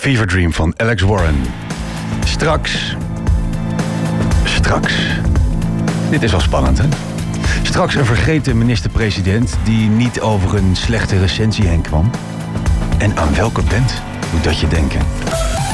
Fever Dream van Alex Warren. Straks. Dit is wel spannend, hè? Straks een vergeten minister-president die niet over een slechte recensie heen kwam. En aan welke band moet dat je denken?